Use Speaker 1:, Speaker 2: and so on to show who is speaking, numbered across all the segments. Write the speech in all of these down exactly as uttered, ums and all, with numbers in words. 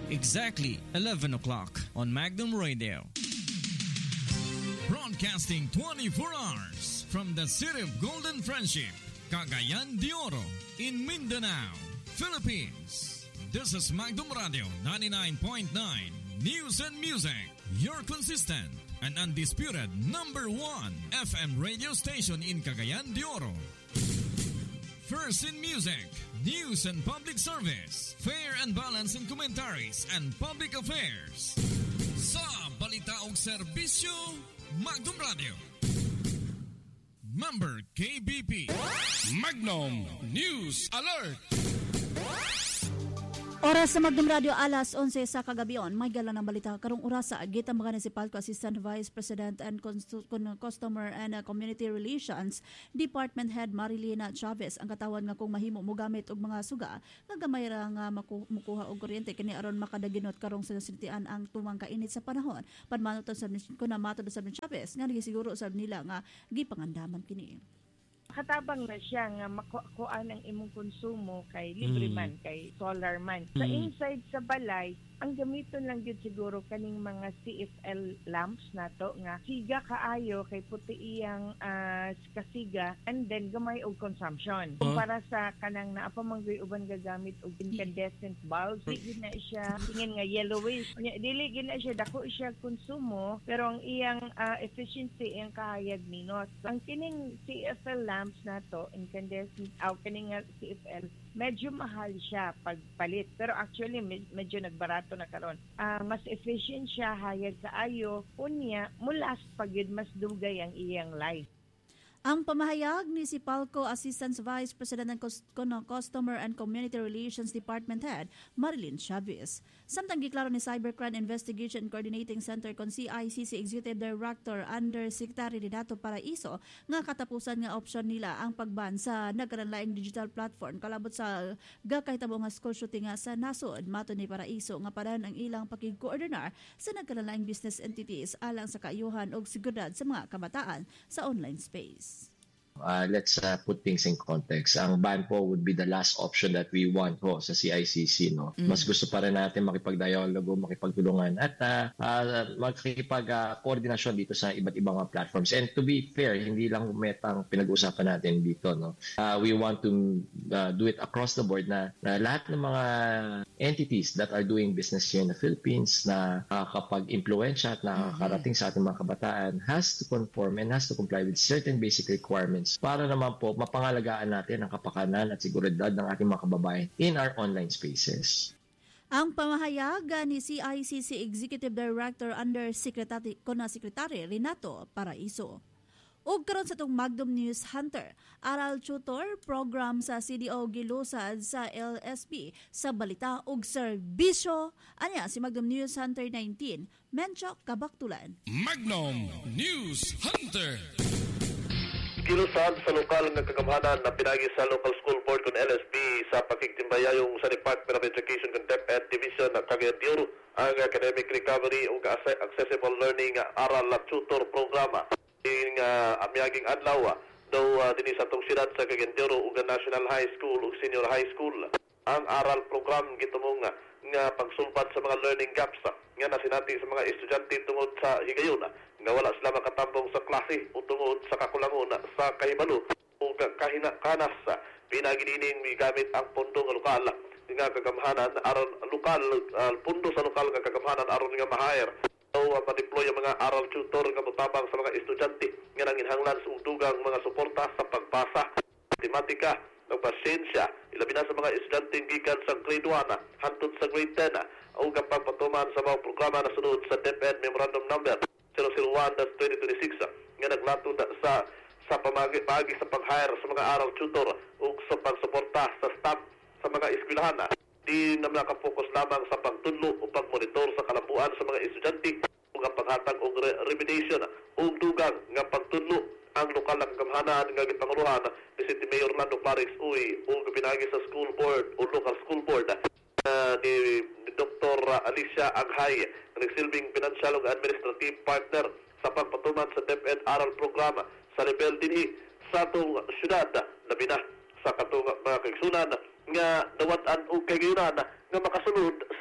Speaker 1: Exactly eleven o'clock on Magnum Radio. Broadcasting twenty-four hours from the city of Golden Friendship, Cagayan de Oro, in Mindanao, Philippines. This is Magnum Radio ninety-nine point nine News and Music, your consistent and undisputed number one F M radio station in Cagayan de Oro. First in music, news and public service, fair and balanced in commentaries and public affairs. Sa balita ug serbisyo, Magnum Radio. Member K B P. Magnum News Alert.
Speaker 2: Oras sa Magnum Radio, alas onse sa kagabion. May gala ng balita karong orasa. Gita mga si Palco Assistant Vice President and Customer and Community Relations Department Head Marilena Chavez ang katawan nga kung mahimo mo gamit og mga suga nga gamay ra nga makuha og kuryente kini aron makadaginot karong sinasitian ang tumang kainit sa panahon. Panmanutan sa kun na matod sa Chavez nga nagisiguro sa nila nga gipangandaman kini.
Speaker 3: Katabang na siya nga makuhaan ang imong konsumo kay libre man, mm. kay solar man. Sa mm. inside sa balay, ang gamiton lang yun siguro kaning mga C F L lamps nato nga siga kaayo kay puti iyang uh, kasiga and then gamay og consumption. Uh-huh. Para sa kanang naa pa manggoy uban gagamit og incandescent bulbs, dili na siya tingin nga yellowish. Dili gid na siya dako siya konsumo pero ang iyang uh, efficiency iyang kahayag minot. Ang kining C F L lamps nato incandescent aw kining C F L medyo mahal siya pagpalit. Pero actually, med- medyo nagbarato na karon. Uh, mas efficient siya, hayag kaayo, unya, mulas pagid mas dugay ang iyang life.
Speaker 2: Ang pamahayag ni si Palco Assistant Vice President ng Customer and Community Relations Department Head Marilyn Chavez. Samtang giklaro ni Cybercrime Investigation Coordinating Center kon C I C C Executive Director Undersecretary Renato Paraiso nga katapusan nga opsyon nila ang pagban sa nagkaranlaing digital platform kalabot sa gakahitabo nga school shooting nga sa nasod. Mato ni Paraiso nga paran ang ilang pakig-coordinar sa nagkaranlaing business entities alang sa kaayuhan og seguridad sa mga kabataan sa online space.
Speaker 4: Uh, let's uh, put things in context. Ang ban po would be the last option that we want po sa C I C C. No? Mm. Mas gusto pa rin natin makipag-dialogo, makipagtulungan at uh, uh, makipag-koordinasyon uh, dito sa iba't ibang uh, platforms. And to be fair, hindi lang metang pinag-uusapan natin dito. No? Uh, we want to uh, do it across the board na, na lahat ng mga entities that are doing business here in the Philippines na uh, kapag impluensya at nakakarating sa ating mga kabataan has to conform and has to comply with certain basic requirements para naman po mapangalagaan natin ang kapakanan at seguridad ng ating mga kababayan in our online spaces.
Speaker 2: Ang pamahayag ni C I C C Executive Director Undersecretary Kona Secretary Renato Paraiso. Ug karon sa itong Magnum News Hunter, aral tutor program sa C D O gilusad sa L S P sa balita ug serbisyo. Anya si Magnum News Hunter nineteen, Mencho Kabaktulan.
Speaker 1: Magnum News Hunter.
Speaker 5: Gilusad sa lokal nga kagamhanan na pinagi sa local school board kon L S B sa pakigtimbayayong sa Department of Education kon DepEd Division ng Cagayan de Oro ang academic recovery ug accessible learning aral tutor programa ing uh, amyaging adlaw daw uh, dinhi sa tong siyudad sa Cagayan de Oro ug National High School ug Senior High School. Ang aral program gitumong nga, nga pagsulbad sa mga learning gaps nga nasinati sa mga estudyante tungod sa higayon nga wala sila makatambong sa klase o tungod sa kakulangon sa kahibalo o kahina kanas pinaginining gamit ang pondo nga lokal nga kagamhanan aron lokal uh, pondo sa lokal nga kagamhanan aron nga ma-hire o uh, ma-deploy ang mga aral tutor nga motabang sa mga estudyante nga nanginhanglan sa dugang mga suporta sa pagbasa, matematika, ng pasensya, ilabi na sa mga estudyante gikan sa grade one hantod sa grade ten o ang pagpatuman sa mga programa na sunod sa DepEd Memorandum Number zero zero one dash twenty twenty-six nga naglatod sa sa pamagi sa pag-hire sa mga aral tutor o sa pagsuporta sa staff sa mga eskwelahan. Di na nakapokus lamang sa pagtudlo o pagmonitor sa kalambuan sa mga estudyante o ang paghatag o re- remediation o dugang nga pagtudlo ang lokal na kagamhanan nga gipanguluhan ni City Mayor Lando Clarice Uy o pinagi sa school board o local school board uh, ni, ni Doctor Alicia Aghay na nagsilbing financial ug administrative partner sa pagpatuman sa DepEd Aral Programa sa level dinhi sa atong syudad labi na sa katong mga kaigsunan nga dawat-an og kayunan nga makasunod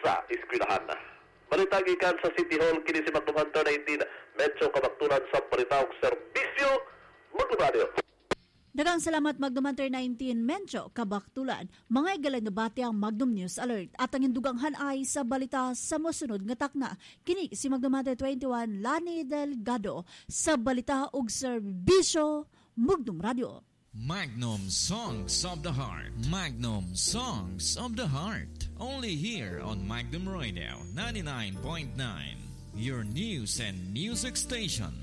Speaker 5: sa eskwelahan. Balita gikan sa City Hall kini si Magnum Hunter nineteen medyo kabaktulan sa balita ug serbisyo Magnum Radio.
Speaker 2: Daghang salamat Magnum Hunter nineteen Mencho kabaktulan. Mga igalan nga bati ang Magnum News Alert at ang induganghan ay sa balita sa mosunod nga takna. Kini si Magnum Hunter twenty-one Lani Delgado sa balita ug serbisyo Magnum Radio.
Speaker 1: Magnum Songs of the Heart. Magnum Songs of the Heart. Only here on Magnum Radio ninety-nine point nine. Your news and music station.